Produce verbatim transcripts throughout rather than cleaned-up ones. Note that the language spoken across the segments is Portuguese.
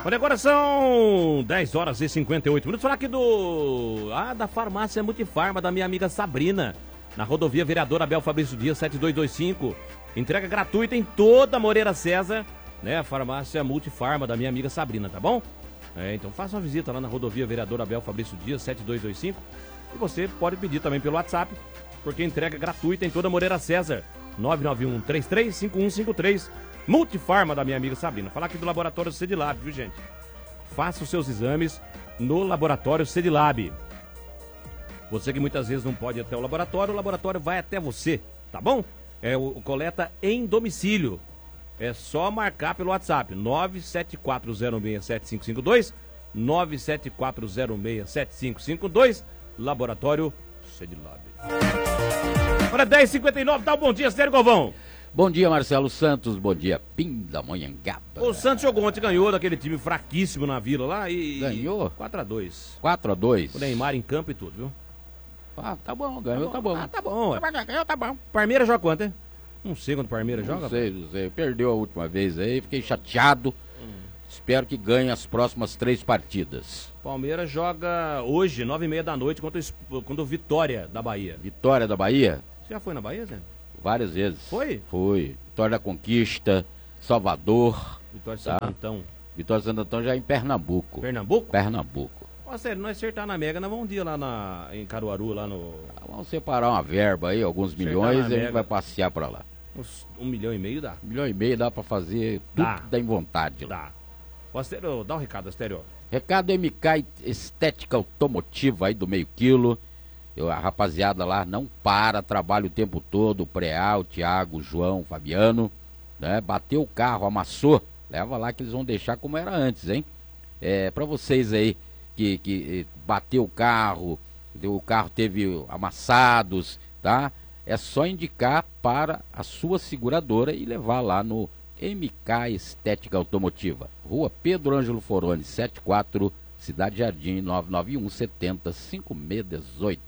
Olha, agora são dez horas e cinquenta e oito minutos. Falar aqui do... Ah, da farmácia Multifarma, da minha amiga Sabrina. Na rodovia Vereador Abel Fabrício Dias, sete dois dois cinco. Entrega gratuita em toda a Moreira César, né? A farmácia Multifarma, da minha amiga Sabrina, tá bom? É, então faça uma visita lá na rodovia Vereador Abel Fabrício Dias, sete dois dois cinco. E você pode pedir também pelo WhatsApp, porque entrega gratuita em toda a Moreira César. nove nove um, três três cinco um cinco três. Multifarma, da minha amiga Sabrina. Falar aqui do laboratório Cedilab, viu, gente? Faça os seus exames no laboratório Cedilab. Você que muitas vezes não pode ir até o laboratório, o laboratório vai até você, tá bom? É o, o coleta em domicílio. É só marcar pelo WhatsApp, nove sete quatro zero seis sete cinco cinco dois, nove sete quatro zero seis sete cinco cinco dois, Laboratório Cedilab. Olha, dez e cinquenta e nove, dá um bom dia, Sérgio Galvão. Bom dia, Marcelo Santos, bom dia, Pindamonhangaba. O Santos jogou ontem, ganhou daquele time fraquíssimo na Vila lá e... Ganhou? quatro a dois. quatro a dois. O Neymar em campo e tudo, viu? Ah, tá bom, ganhou, tá bom. Ah, tá bom. Tá bom, ganhou, tá bom. Parmeira joga quanto, hein? Não sei quando o Parmeira joga. Não sei, não sei. Perdeu a última vez aí, fiquei chateado. Hum. Espero que ganhe as próximas três partidas. Palmeiras joga hoje, nove e meia da noite, contra o, contra o Vitória da Bahia. Vitória da Bahia? Você já foi na Bahia, Zé? Várias vezes. Foi? Foi. Vitória da Conquista, Salvador. Vitória de Santo tá? Antão. Vitória de Santo Antão já é em Pernambuco. Pernambuco? Pernambuco. Ó, sério, nós acertar na Mega, nós vamos um dia lá na, em Caruaru, lá no... Vamos separar uma verba aí, alguns acertar milhões, e a Mega. gente vai passear pra lá. Uns um milhão e meio dá? Um milhão e meio dá pra fazer tudo Dá. que dá em vontade lá. Dá. Ó, Astério, dá um recado, Astério. Recado M K Estética Automotiva aí do meio quilo. Eu, a rapaziada lá não para, trabalha o tempo todo, o Preal, o Thiago, o João, o Fabiano, né? Bateu o carro, amassou, leva lá que eles vão deixar como era antes, hein? É, pra vocês aí que, que bateu o carro, o carro teve amassados, tá? É só indicar para a sua seguradora e levar lá no M K Estética Automotiva, Rua Pedro Ângelo Foroni, setenta e quatro, Cidade Jardim, nove nove um, setenta, cinquenta e seis dezoito.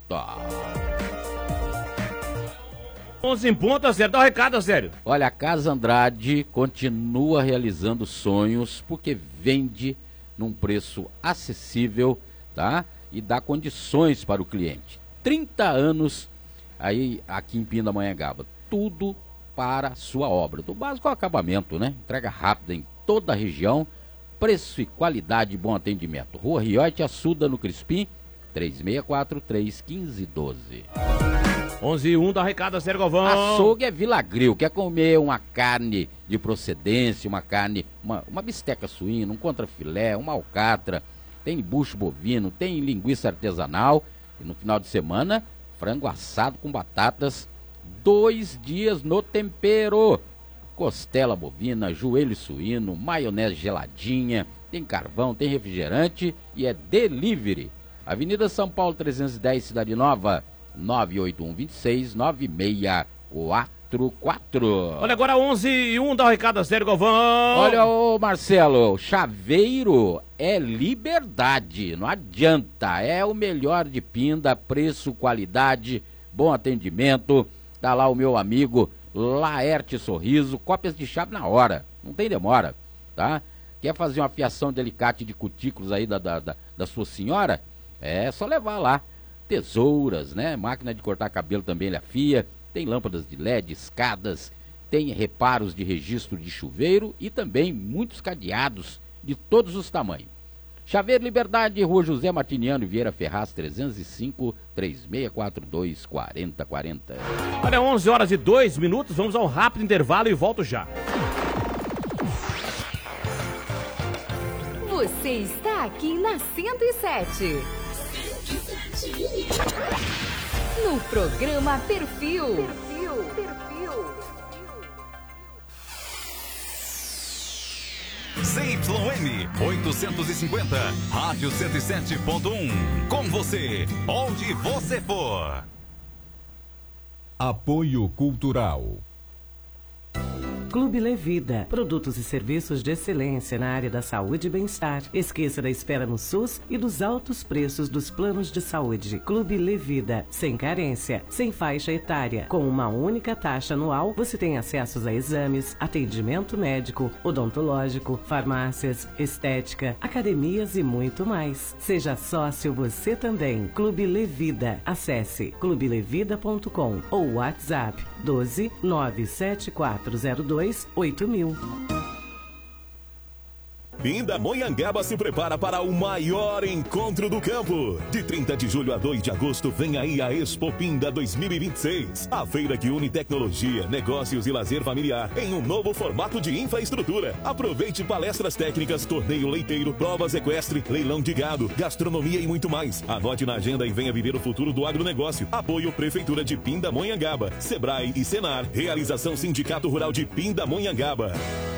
onze em ponta, sério, dá um recado, sério. Olha, a Casa Andrade continua realizando sonhos porque vende num preço acessível, tá? E dá condições para o cliente. trinta anos aí aqui em Pindamonhangaba. Tudo para a sua obra. Do básico ao acabamento, né? Entrega rápida em toda a região. Preço e qualidade e bom atendimento. Rua Rioite, Açuda, no Crispim, três seis quatro, três um cinco um dois. onze e um, dá um recado, Sérgio Galvão. Açougue é Vilagril. Quer comer uma carne de procedência, uma carne, uma, uma bisteca suína, um contrafilé, uma alcatra, tem bucho bovino, tem linguiça artesanal e no final de semana, frango assado com batatas, dois dias no tempero. Costela bovina, joelho suíno, maionese geladinha, tem carvão, tem refrigerante e é delivery. Avenida São Paulo trezentos e dez, Cidade Nova, nove oito um, dois seis, nove seis quatro quatro. Olha, agora onze e um, dá um recado, Sérgio Galvão. Olha, ô Marcelo, chaveiro é liberdade, não adianta, é o melhor de Pinda, preço, qualidade, bom atendimento. Tá lá o meu amigo Laerte Sorriso, cópias de chave na hora, não tem demora, tá? Quer fazer uma fiação de alicate de cutículos aí da, da, da, da sua senhora? É só levar lá. Tesouras, né? Máquina de cortar cabelo também ele afia, tem lâmpadas de L E D, escadas, tem reparos de registro de chuveiro e também muitos cadeados de todos os tamanhos. Chaveiro Liberdade, Rua José Martiniano Vieira Ferraz, trezentos e cinco, três seis quatro dois, quatro zero quatro zero. Olha, onze horas e dois minutos, vamos a um rápido intervalo e volto já. Você está aqui na cento e sete. No programa Perfil. Perfil. Perfil. C Y M oitocentos e cinquenta, Rádio cento e sete ponto um. Com você, onde você for. Apoio Cultural. Clube Levida, produtos e serviços de excelência na área da saúde e bem-estar. Esqueça da espera no SUS e dos altos preços dos planos de saúde. Clube Levida, sem carência, sem faixa etária. Com uma única taxa anual, você tem acessos a exames, atendimento médico, odontológico, farmácias, estética, academias e muito mais. Seja sócio você também. Clube Levida. Acesse clube levida ponto com ou WhatsApp doze nove sete quatro zero dois oito mil. Pindamonhangaba se prepara para o maior encontro do campo. De trinta de julho a dois de agosto, vem aí a Expo Pinda dois mil e vinte e seis. A feira que une tecnologia, negócios e lazer familiar em um novo formato de infraestrutura. Aproveite palestras técnicas, torneio leiteiro, provas equestre, leilão de gado, gastronomia e muito mais. Anote na agenda e venha viver o futuro do agronegócio. Apoio Prefeitura de Pindamonhangaba, Sebrae e Senar. Realização Sindicato Rural de Pindamonhangaba.